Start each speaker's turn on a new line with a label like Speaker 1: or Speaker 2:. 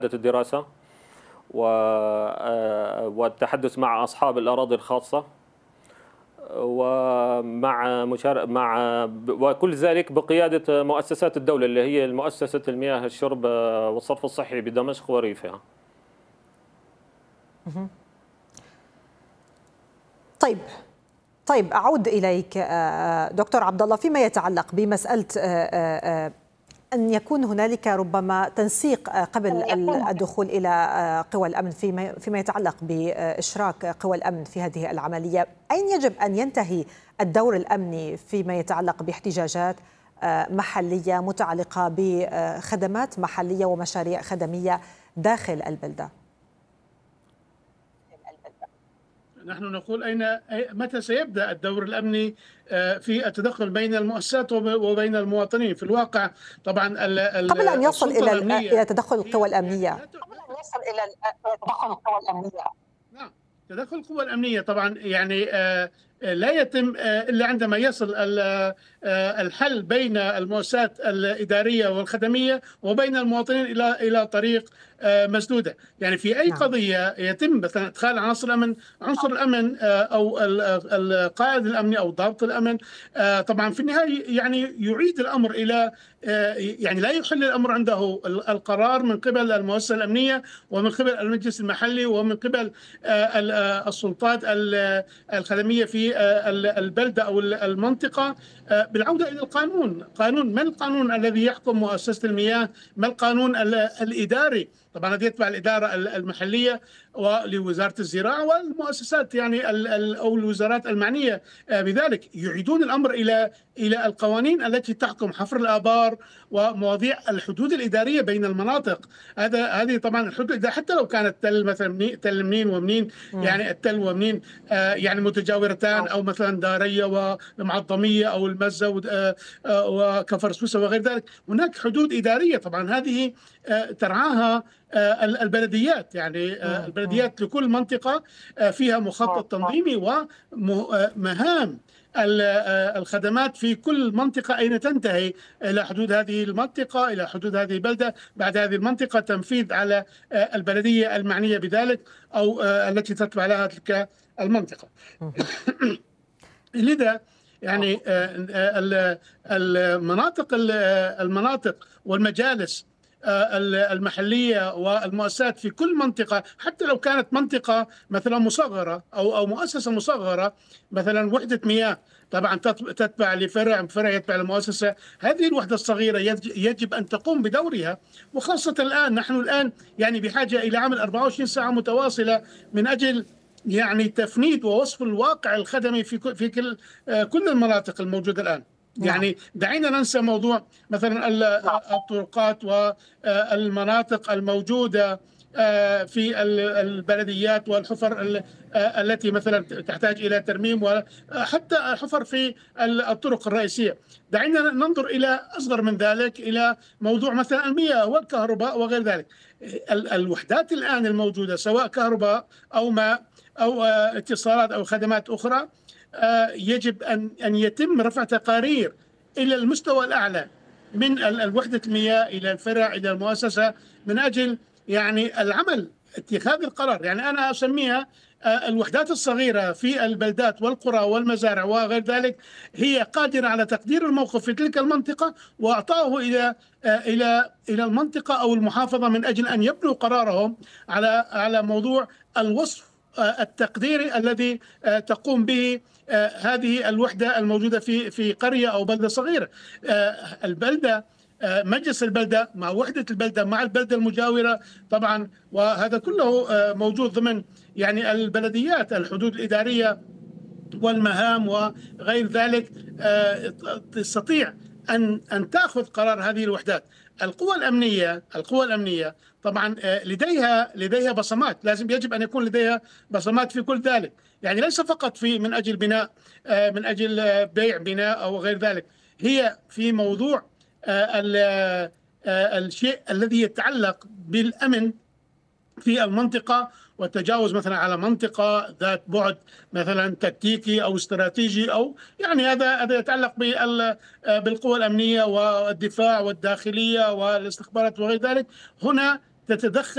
Speaker 1: الدراسة والتحدث مع أصحاب الأراضي الخاصة وكل ذلك بقيادة مؤسسات الدولة اللي هي مؤسسة المياه الشرب والصرف الصحي بدمشق وريفها.
Speaker 2: طيب أعود إليك دكتور عبد الله فيما يتعلق بمسألة أن يكون هنالك ربما تنسيق قبل الدخول إلى قوى الأمن فيما يتعلق بإشراك قوى الأمن في هذه العملية. أين يجب أن ينتهي الدور الأمني فيما يتعلق باحتجاجات محلية متعلقة بخدمات محلية ومشاريع خدمية داخل البلدة؟
Speaker 3: نحن نقول متى سيبدأ الدور الأمني في التدخل بين المؤسسات وبين المواطنين. في الواقع طبعا
Speaker 2: قبل أن يصل إلى تدخل القوى الأمنية.
Speaker 3: نعم، تدخل القوى الأمنية طبعا يعني لا يتم إلا عندما يصل الحل بين المؤسسات الإدارية والخدمية وبين المواطنين إلى طريق مسدودة. يعني في أي قضية يتم مثلا إدخال عنصر الأمن أو القائد الأمني أو ضابط الأمن، طبعا في النهاية يعني يعيد الأمر إلى يعني لا يحل الأمر عنده القرار من قبل المؤسسة الأمنية ومن قبل المجلس المحلي ومن قبل السلطات الخدمية في البلدة أو المنطقة، بالعودة إلى القانون. ما القانون الذي يحكم مؤسسة المياه؟ ما القانون الإداري؟ طبعا هذا يتبع الإدارة المحلية ولوزارة الزراعة والمؤسسات يعني أو الوزارات المعنية بذلك. يعيدون الأمر إلى القوانين التي تحكم حفر الآبار ومواضيع الحدود الإدارية بين المناطق. هذه طبعا الحدود حتى لو كانت تل مثلا تل منين ومنين، يعني التل ومنين يعني متجاورتان أو مثلا دارية والمعظمية أو المزة وكفر سوسة وغير ذلك، هناك حدود إدارية طبعا هذه ترعاها البلديات. يعني البلديات لكل منطقة فيها مخطط تنظيمي ومهام الخدمات في كل منطقة أين تنتهي إلى حدود هذه المنطقة إلى حدود هذه البلدة، بعد هذه المنطقة تنفيذ على البلدية المعنية بذلك أو التي تتبع لها تلك المنطقة. لذا يعني المناطق والمجالس المحلية والمؤسسات في كل منطقة، حتى لو كانت منطقة مثلا مصغرة أو مؤسسة مصغرة، مثلا وحدة مياه طبعا تتبع لفرع يتبع للمؤسسة، هذه الوحدة الصغيرة يجب أن تقوم بدورها. وخاصة نحن الآن يعني بحاجة إلى عمل 24 ساعة متواصلة من أجل يعني تفنيد ووصف الواقع الخدمي في كل المناطق الموجودة الآن. يعني دعينا ننسى موضوع مثلا الطرقات والمناطق الموجودة في البلديات والحفر التي مثلا تحتاج إلى ترميم، وحتى الحفر في الطرق الرئيسية. دعينا ننظر إلى أصغر من ذلك، إلى موضوع مثلا المياه والكهرباء وغير ذلك. الوحدات الآن الموجودة سواء كهرباء أو ماء أو اتصالات أو خدمات أخرى، يجب أن يتم رفع تقارير إلى المستوى الأعلى من الوحدة المياه إلى الفرع إلى المؤسسة من أجل يعني العمل اتخاذ القرار. يعني أنا أسميها الوحدات الصغيرة في البلدات والقرى والمزارع وغير ذلك هي قادرة على تقدير الموقف في تلك المنطقة وإعطائه إلى المنطقة أو المحافظة من أجل أن يبنوا قرارهم على موضوع الوصف التقديري الذي تقوم به هذه الوحدة الموجودة في قرية أو بلدة صغيرة. البلدة مجلس البلدة مع وحدة البلدة مع البلدة المجاورة طبعا، وهذا كله موجود ضمن يعني البلديات، الحدود الإدارية والمهام وغير ذلك، تستطيع أن تأخذ قرار هذه الوحدات. القوى الأمنية طبعا لديها بصمات، يجب أن يكون لديها بصمات في كل ذلك. يعني ليس فقط من أجل بناء، من أجل بيع بناء أو غير ذلك، هي في موضوع الشيء الذي يتعلق بالأمن في المنطقة والتجاوز مثلا على منطقة ذات بعد مثلا تكتيكي أو استراتيجي، أو يعني هذا يتعلق بالقوى الأمنية والدفاع والداخلية والاستخبارات وغير ذلك. هنا تتدخل